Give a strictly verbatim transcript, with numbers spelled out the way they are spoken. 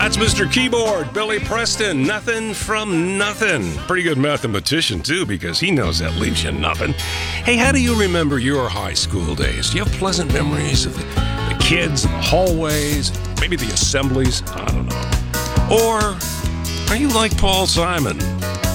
That's Mister Keyboard, Billy Preston. Nothing from nothing. Pretty good mathematician, too, because he knows that leaves you nothing. Hey, how do you remember your high school days? Do you have pleasant memories of the, the kids, the hallways, maybe the assemblies? I don't know. Or are you like Paul Simon?